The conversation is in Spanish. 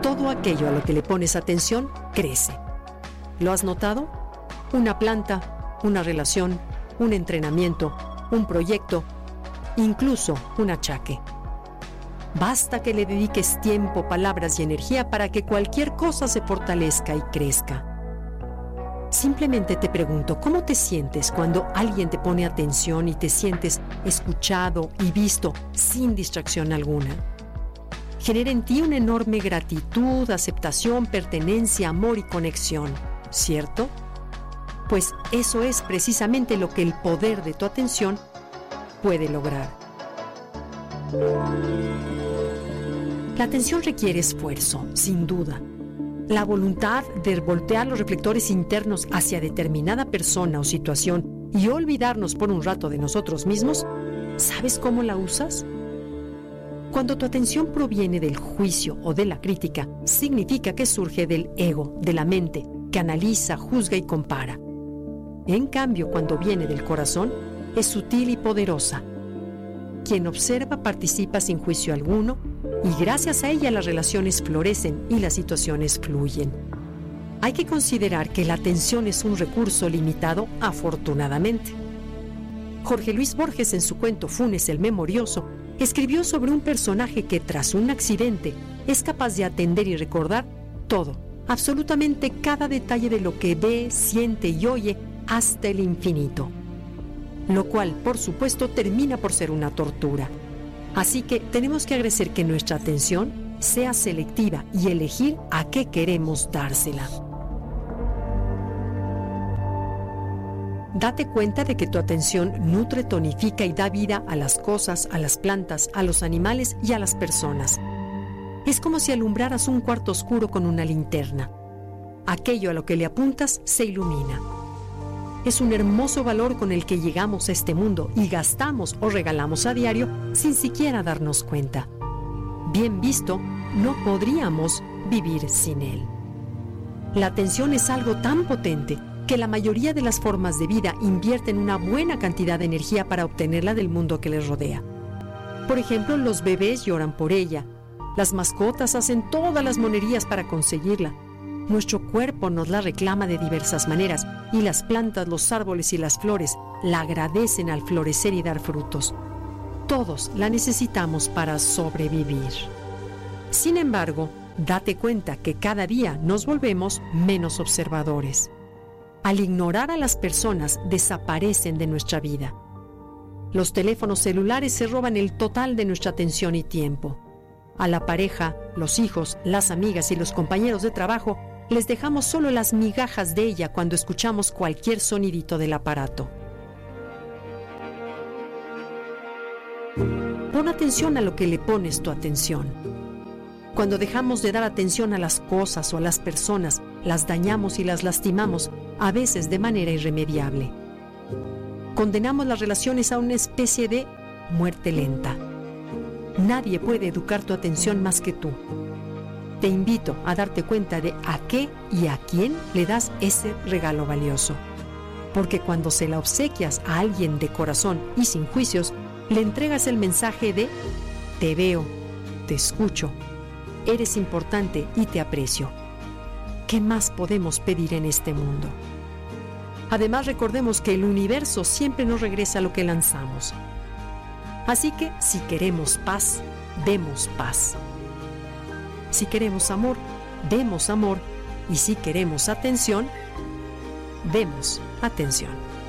Todo aquello a lo que le pones atención crece. ¿Lo has notado? Una planta, una relación, un entrenamiento, un proyecto, incluso un achaque. Basta que le dediques tiempo, palabras y energía para que cualquier cosa se fortalezca y crezca. Simplemente te pregunto, ¿cómo te sientes cuando alguien te pone atención y te sientes escuchado y visto sin distracción alguna? Genera en ti una enorme gratitud, aceptación, pertenencia, amor y conexión, ¿cierto? Pues eso es precisamente lo que el poder de tu atención puede lograr. La atención requiere esfuerzo, sin duda. La voluntad de voltear los reflectores internos hacia determinada persona o situación y olvidarnos por un rato de nosotros mismos, ¿sabes cómo la usas? Cuando tu atención proviene del juicio o de la crítica, significa que surge del ego, de la mente, que analiza, juzga y compara. En cambio, cuando viene del corazón, es sutil y poderosa. Quien observa participa sin juicio alguno y gracias a ella las relaciones florecen y las situaciones fluyen. Hay que considerar que la atención es un recurso limitado, afortunadamente. Jorge Luis Borges, en su cuento Funes el Memorioso, escribió sobre un personaje que tras un accidente es capaz de atender y recordar todo, absolutamente cada detalle de lo que ve, siente y oye hasta el infinito. Lo cual, por supuesto, termina por ser una tortura. Así que tenemos que agradecer que nuestra atención sea selectiva y elegir a qué queremos dársela. Date cuenta de que tu atención nutre, tonifica y da vida a las cosas, a las plantas, a los animales y a las personas. Es como si alumbraras un cuarto oscuro con una linterna. Aquello a lo que le apuntas se ilumina. Es un hermoso valor con el que llegamos a este mundo y gastamos o regalamos a diario sin siquiera darnos cuenta. Bien visto, no podríamos vivir sin él. La atención es algo tan potente que la mayoría de las formas de vida invierten una buena cantidad de energía para obtenerla del mundo que les rodea. Por ejemplo, los bebés lloran por ella, las mascotas hacen todas las monerías para conseguirla, nuestro cuerpo nos la reclama de diversas maneras y las plantas, los árboles y las flores la agradecen al florecer y dar frutos. Todos la necesitamos para sobrevivir. Sin embargo, date cuenta que cada día nos volvemos menos observadores. Al ignorar a las personas, desaparecen de nuestra vida. Los teléfonos celulares se roban el total de nuestra atención y tiempo. A la pareja, los hijos, las amigas y los compañeros de trabajo les dejamos solo las migajas de ella cuando escuchamos cualquier sonidito del aparato. Pon atención a lo que le pones tu atención. Cuando dejamos de dar atención a las cosas o a las personas, las dañamos y las lastimamos, a veces de manera irremediable. Condenamos las relaciones a una especie de muerte lenta. Nadie puede educar tu atención más que tú. Te invito a darte cuenta de a qué y a quién le das ese regalo valioso. Porque cuando se la obsequias a alguien de corazón y sin juicios, le entregas el mensaje de te veo, te escucho, eres importante y te aprecio. ¿Qué más podemos pedir en este mundo? Además, recordemos que el universo siempre nos regresa lo que lanzamos. Así que, si queremos paz, demos paz. Si queremos amor, demos amor. Y si queremos atención, demos atención.